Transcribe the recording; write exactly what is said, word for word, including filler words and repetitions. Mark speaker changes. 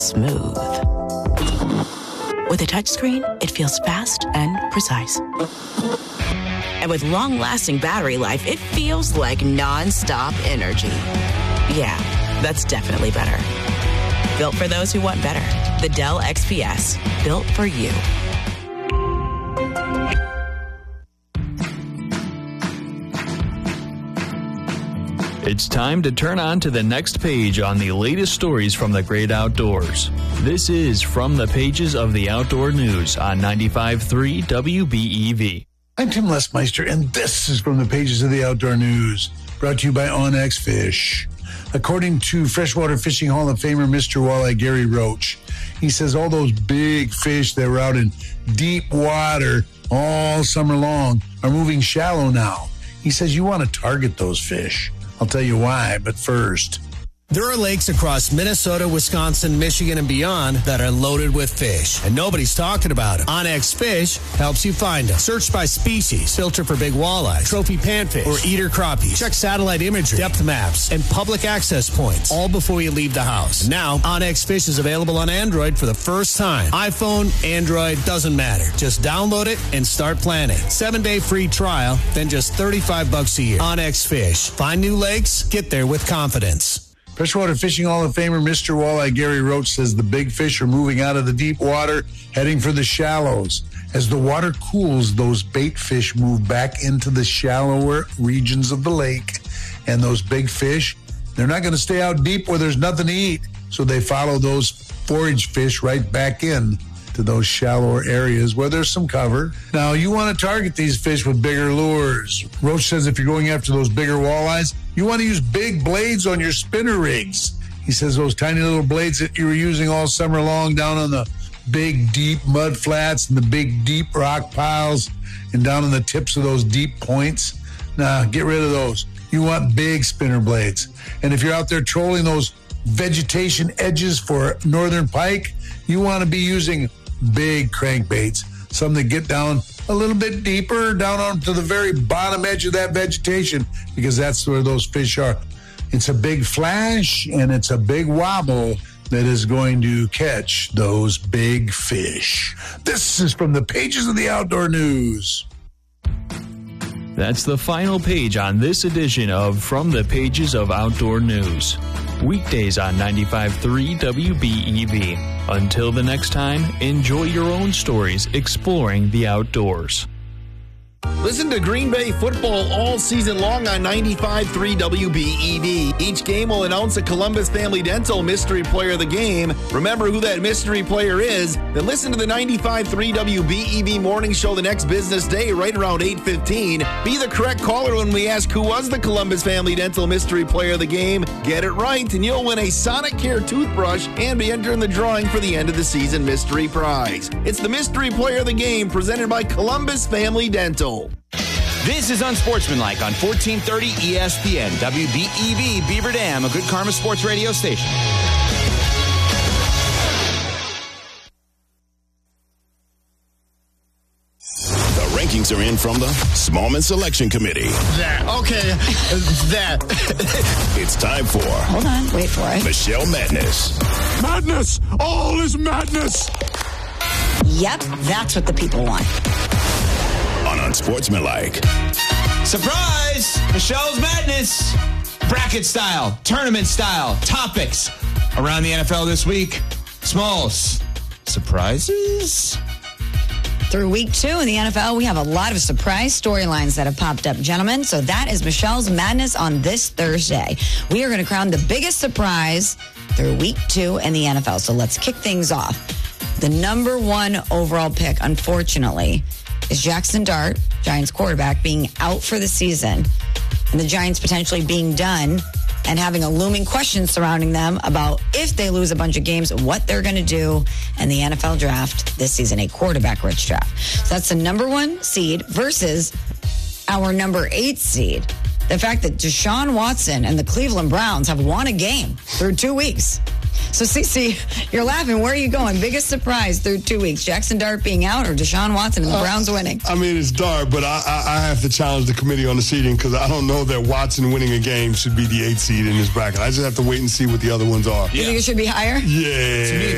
Speaker 1: smooth. With a touchscreen, it feels fast and precise. And with long-lasting battery life, it feels like non-stop energy. Yeah, that's definitely better. Built for those who want better. The Dell X P S. Built for you.
Speaker 2: It's time to turn on to the next page on the latest stories from the great outdoors. This is From the Pages of the Outdoor News on ninety-five point three W B E V.
Speaker 3: I'm Tim Lesmeister, and this is From the Pages of the Outdoor News, brought to you by Onyx Fish. According to Freshwater Fishing Hall of Famer Mister Walleye Gary Roach, he says all those big fish that were out in deep water all summer long are moving shallow now. He says you want to target those fish. I'll tell you why, but first.
Speaker 4: There are lakes across Minnesota, Wisconsin, Michigan, and beyond that are loaded with fish, and nobody's talking about them. Onyx Fish helps you find them. Search by species, filter for big walleye, trophy panfish, or eater crappies. Check satellite imagery, depth maps, and public access points, all before you leave the house. And now, Onyx Fish is available on Android for the first time. iPhone, Android, doesn't matter. Just download it and start planning. Seven-day free trial, then just thirty-five bucks a year. Onyx Fish. Find new lakes, get there with confidence.
Speaker 3: Freshwater Fishing Hall of Famer Mister Walleye Gary Roach says the big fish are moving out of the deep water, heading for the shallows. As the water cools, those bait fish move back into the shallower regions of the lake. And those big fish, they're not going to stay out deep where there's nothing to eat. So they follow those forage fish right back in to those shallower areas where there's some cover. Now, you want to target these fish with bigger lures. Roach says if you're going after those bigger walleyes, you want to use big blades on your spinner rigs. He says those tiny little blades that you were using all summer long down on the big, deep mud flats and the big, deep rock piles and down on the tips of those deep points, nah, get rid of those. You want big spinner blades. And if you're out there trolling those vegetation edges for northern pike, you want to be using big crankbaits, some that get down a little bit deeper, down onto the very bottom edge of that vegetation, because that's where those fish are. It's a big flash and it's a big wobble that is going to catch those big fish. This is From the Pages of the Outdoor News.
Speaker 2: That's the final page on this edition of From the Pages of Outdoor News. Weekdays on ninety-five point three W B E V. Until the next time, enjoy your own stories exploring the outdoors.
Speaker 5: Listen to Green Bay football all season long on ninety-five point three W B E V. Each game will announce a Columbus Family Dental Mystery Player of the Game. Remember who that mystery player is? Then listen to the ninety-five point three W B E V morning show the next business day right around eight fifteen. Be the correct caller when we ask who was the Columbus Family Dental Mystery Player of the Game. Get it right and you'll win a Sonic Care toothbrush and be entered in the drawing for the end of the season mystery prize. It's the Mystery Player of the Game presented by Columbus Family Dental.
Speaker 6: This is Unsportsmanlike on fourteen thirty E S P N, W B E V, Beaver Dam, a Good Karma Sports radio station.
Speaker 7: The rankings are in from the Smallman Selection Committee.
Speaker 5: That, okay, that.
Speaker 7: It's time for...
Speaker 8: Hold on, wait for it.
Speaker 7: Michelle Madness.
Speaker 9: Madness! All is madness!
Speaker 8: Yep, that's what the people want.
Speaker 7: On Unsportsmanlike.
Speaker 6: Surprise! Michelle's Madness. Bracket style, tournament style, topics around the N F L this week. Smalls. Surprises?
Speaker 8: Through week two in the N F L, we have a lot of surprise storylines that have popped up, gentlemen. So that is Michelle's Madness on this Thursday. We are going to crown the biggest surprise through week two in the N F L. So let's kick things off. The number one overall pick, unfortunately, is Jackson Dart, Giants quarterback, being out for the season. And the Giants potentially being done and having a looming question surrounding them about if they lose a bunch of games, what they're going to do in the N F L draft this season, a quarterback-rich draft. So that's the number one seed versus our number eight seed. The fact that Deshaun Watson and the Cleveland Browns have won a game through two weeks. So, Cece, you're laughing. Where are you going? Biggest surprise through two weeks. Jackson Dart being out or Deshaun Watson and the uh, Browns winning?
Speaker 9: I mean, it's Dart, but I, I, I have to challenge the committee on the seeding because I don't know that Watson winning a game should be the eighth seed in this bracket. I just have to wait and see what the other ones are.
Speaker 8: You yeah. think it should be higher?
Speaker 9: Yeah.
Speaker 6: To me,